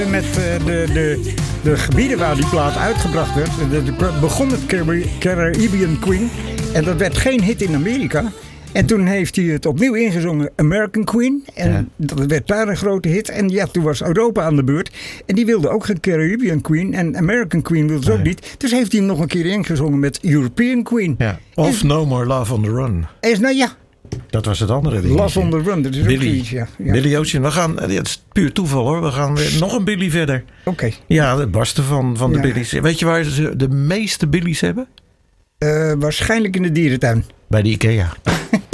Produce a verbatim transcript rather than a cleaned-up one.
Met uh, de, de, de gebieden waar die plaat uitgebracht werd. De, de, begon met Caribbean Queen. En dat werd geen hit in Amerika. En toen heeft hij het opnieuw ingezongen, American Queen. En ja. dat werd daar een grote hit. En ja, toen was Europa aan de beurt. En die wilde ook geen Caribbean Queen. En American Queen wilde ze ook niet. Dus heeft hij hem nog een keer ingezongen met European Queen. Ja. Of en, No More Love on the Run. Is, nou ja. Dat was het andere ding. Love on the Run, dat is Billy, ook iets, ja. ja. Billy Ocean. We gaan, het is puur toeval hoor. We gaan weer nog een Billy verder. Oké. Okay. Ja, het barsten van, van ja. de Billy's. Weet je waar ze de meeste Billy's hebben? Uh, waarschijnlijk in de dierentuin. Bij de IKEA.